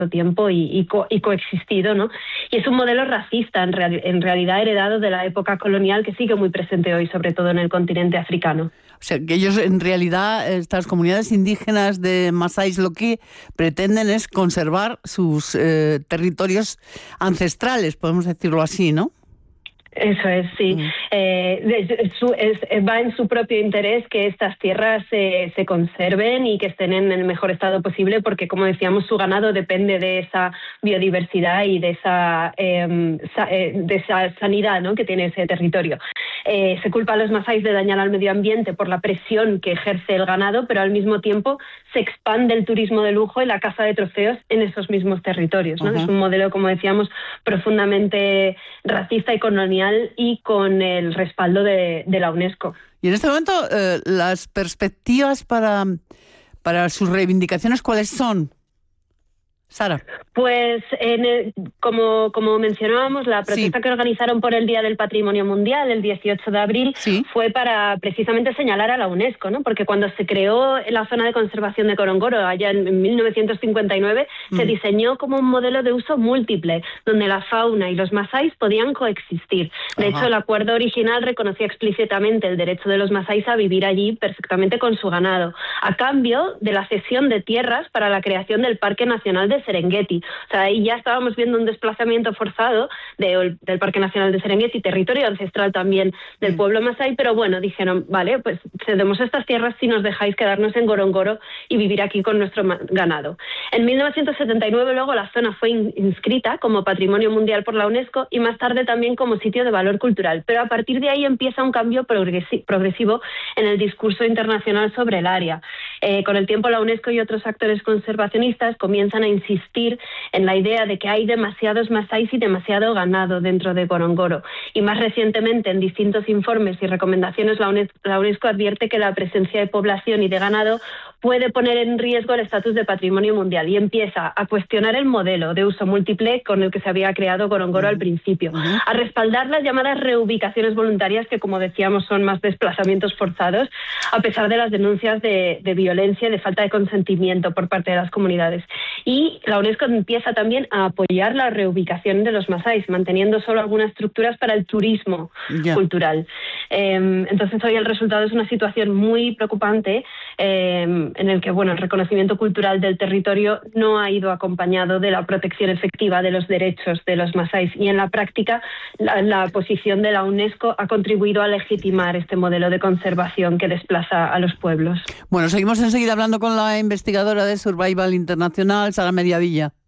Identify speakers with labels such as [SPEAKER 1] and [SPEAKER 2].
[SPEAKER 1] tiempo y coexistido, ¿no? Y es un modelo racista, en realidad heredado de la época colonial, que sigue muy presente hoy, sobre todo en el continente africano.
[SPEAKER 2] O sea, que ellos en realidad, estas comunidades indígenas de Masái, lo que pretenden es conservar sus territorios ancestrales, podemos decirlo así, ¿no?
[SPEAKER 1] Eso es, sí. Va en su propio interés que estas tierras se conserven y que estén en el mejor estado posible, porque, como decíamos, su ganado depende de esa biodiversidad y de esa sanidad, ¿no?, que tiene ese territorio. Se culpa a los masáis de dañar al medio ambiente por la presión que ejerce el ganado, pero al mismo tiempo se expande el turismo de lujo y la caza de trofeos en esos mismos territorios, ¿no? Es un modelo, como decíamos, profundamente racista y colonial, y con el respaldo de la UNESCO.
[SPEAKER 2] Y en este momento, las perspectivas para sus reivindicaciones, ¿cuáles son, Sara?
[SPEAKER 1] Pues como mencionábamos, la protesta que organizaron por el Día del Patrimonio Mundial, el 18 de abril, fue para precisamente señalar a la UNESCO, ¿no? Porque cuando se creó la zona de conservación de Ngorongoro, allá en 1959, se diseñó como un modelo de uso múltiple, donde la fauna y los masáis podían coexistir. De hecho, el acuerdo original reconocía explícitamente el derecho de los masáis a vivir allí perfectamente con su ganado, a cambio de la cesión de tierras para la creación del Parque Nacional de Serengeti. O sea, ahí ya estábamos viendo un desplazamiento forzado del Parque Nacional de Serengeti, territorio ancestral también del pueblo masái, pero bueno, dijeron, vale, pues cedemos estas tierras si nos dejáis quedarnos en Ngorongoro y vivir aquí con nuestro ganado. En 1979 luego la zona fue inscrita como Patrimonio Mundial por la UNESCO y más tarde también como sitio de valor cultural, pero a partir de ahí empieza un cambio progresivo en el discurso internacional sobre el área. Con el tiempo la UNESCO y otros actores conservacionistas comienzan a insistir en la idea de que hay demasiados masáis y demasiado ganado dentro de Ngorongoro. Y más recientemente, en distintos informes y recomendaciones, la UNESCO advierte que la presencia de población y de ganado puede poner en riesgo el estatus de patrimonio mundial y empieza a cuestionar el modelo de uso múltiple con el que se había creado Ngorongoro al principio, a respaldar las llamadas reubicaciones voluntarias, que, como decíamos, son más desplazamientos forzados, a pesar de las denuncias de violencia y de falta de consentimiento por parte de las comunidades. Y la UNESCO empieza también a apoyar la reubicación de los masáis, manteniendo solo algunas estructuras para el turismo cultural. Entonces hoy el resultado es una situación muy preocupante, en el que, bueno, el reconocimiento cultural del territorio no ha ido acompañado de la protección efectiva de los derechos de los masáis, y en la práctica la posición de la UNESCO ha contribuido a legitimar este modelo de conservación que desplaza a los pueblos.
[SPEAKER 2] Bueno, seguimos enseguida hablando con la investigadora de Survival International, Sara Mediavilla.